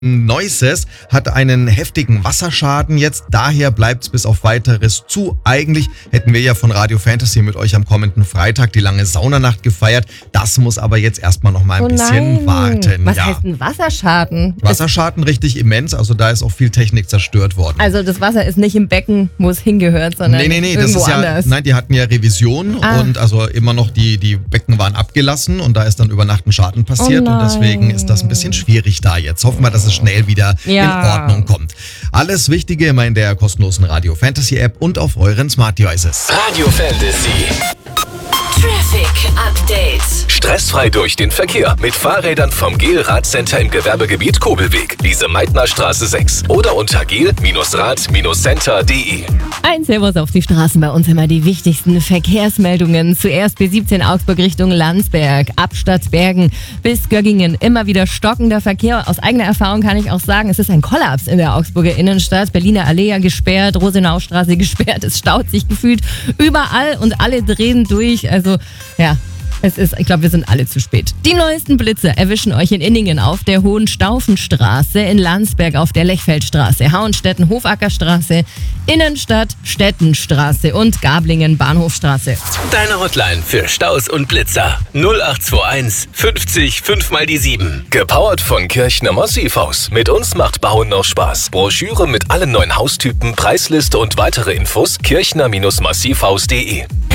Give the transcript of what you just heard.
Neusses hat einen heftigen Wasserschaden jetzt, daher bleibt es bis auf weiteres zu. Eigentlich hätten wir ja von Radio Fantasy mit euch am kommenden Freitag die lange Saunanacht gefeiert. Das muss aber jetzt erstmal noch mal ein bisschen warten. Was heißt ein Wasserschaden? Wasserschaden richtig immens, also da ist auch viel Technik zerstört worden. Also das Wasser ist nicht im Becken, wo es hingehört, sondern Nee, irgendwo das ist anders. Nein, die hatten ja Revision und also immer noch die Becken waren abgelassen und da ist dann über Nacht ein Schaden passiert und deswegen ist das ein bisschen schwierig da jetzt. Hoffen wir, dass es schnell wieder in Ordnung kommt. Alles Wichtige immer in der kostenlosen Radio Fantasy App und auf euren Smart Devices. Radio Fantasy. Traffic Update. Stressfrei durch den Verkehr mit Fahrrädern vom GEL-Radcenter im Gewerbegebiet Kobelweg, Lise-Meitner-Straße 6 oder unter gel-rad-center.de. Ein Servus auf die Straßen, bei uns immer die wichtigsten Verkehrsmeldungen. Zuerst B17 Augsburg Richtung Landsberg, ab Stadtbergen bis Göggingen. Immer wieder stockender Verkehr. Aus eigener Erfahrung kann ich auch sagen, es ist ein Kollaps in der Augsburger Innenstadt. Berliner Allee gesperrt, Rosenaustraße gesperrt. Es staut sich gefühlt überall und alle drehen durch. Also ja, ich glaube, wir sind alle zu spät. Die neuesten Blitze erwischen euch in Inningen auf der Hohenstaufenstraße, in Landsberg auf der Lechfeldstraße, Hauenstetten, Hofackerstraße, Innenstadt, Stettenstraße und Gablingen, Bahnhofstraße. Deine Hotline für Staus und Blitzer 0821 50 5 mal die 7. Gepowert von Kirchner Massivhaus. Mit uns macht Bauen noch Spaß. Broschüre mit allen neuen Haustypen, Preisliste und weitere Infos kirchner-massivhaus.de.